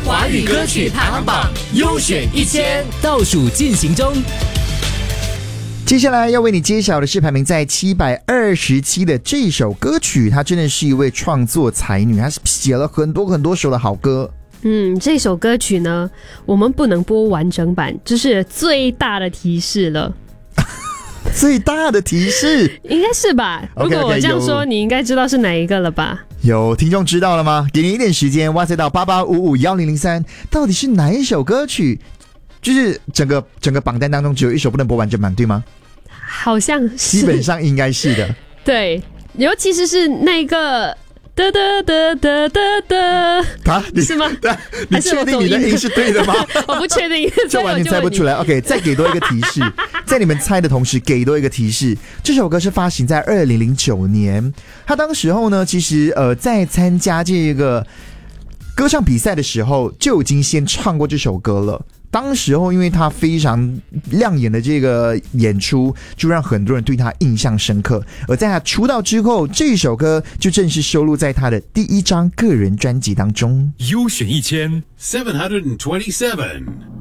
华语歌曲排行榜优选1000倒数进行中。 接下来要为你揭晓的是排名在727的这首歌曲，她真的是一位创作才女，她写了很多首的好歌。 这首歌曲呢，我们不能播完整版，这是最大的提示了。 最大的提示应该是吧？ 如果我这样说，你应该知道是哪一个了吧？ 有听众知道了吗？给你一点时间，哇塞到88551003，到底是哪一首歌曲？就是整个榜单当中只有一首不能播完整版，对吗？ 好像是， 基本上应该是的。 对，尤其是那个哒哒哒哒哒哒，是吗？ 你确定你的音是对的吗？ 我不确定， 这完全猜不出来。OK， 再给多一个提示，在你们猜的同时给多一个提示，这首歌是发行在2009年。他当时候呢，其实在参加这个歌唱比赛的时候就已经先唱过这首歌了。当时候因为他非常亮眼的这个演出，就让很多人对他印象深刻。而在他出道之后，这首歌就正式收录在他的第一张个人专辑当中。 优选1727